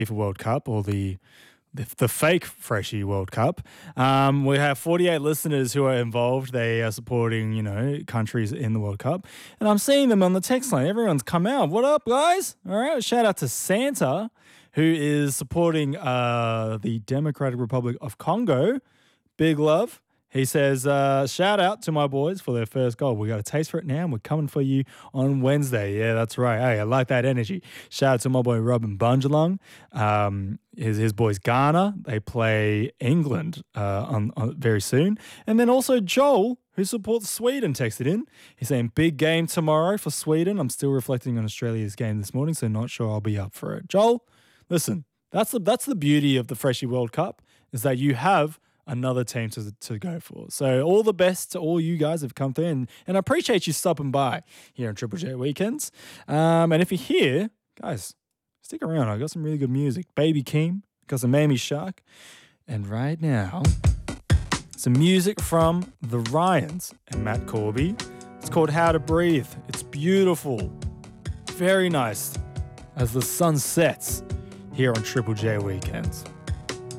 FIFA World Cup or the fake Freshie World Cup. We have 48 listeners who are involved. They are supporting, countries in the World Cup. And I'm seeing them on the text line. Everyone's come out. What up, guys? All right. Shout out to Santa, who is supporting the Democratic Republic of Congo. Big love. He says, shout out to my boys for their first goal. We got a taste for it now, and we're coming for you on Wednesday. Yeah, that's right. Hey, I like that energy. Shout out to my boy Robin Bunjalung. His boys Ghana. They play England on very soon. And then also Joel, who supports Sweden, texted in. He's saying, big game tomorrow for Sweden. I'm still reflecting on Australia's game this morning, so not sure I'll be up for it. Joel, listen, that's the beauty of the Freshie World Cup, is that you have another team to go for. So all the best to all you guys who've come through, and I appreciate you stopping by here on Triple J Weekends. And if you're here, guys, stick around. I got some really good music. Baby Keem, got some Mamie Shark, and right now, some music from the Ryans and Matt Corby. It's called How to Breathe. It's beautiful, very nice, as the sun sets here on Triple J Weekends.